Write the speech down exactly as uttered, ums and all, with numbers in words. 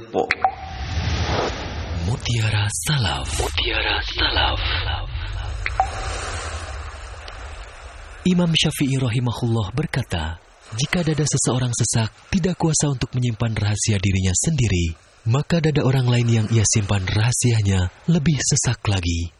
tepuk. Mutiara Salaf. Mutiara Salaf. Imam Syafi'i rahimahullah berkata, jika dada seseorang sesak, tidak kuasa untuk menyimpan rahasia dirinya sendiri, maka dada orang lain yang ia simpan rahasianya lebih sesak lagi.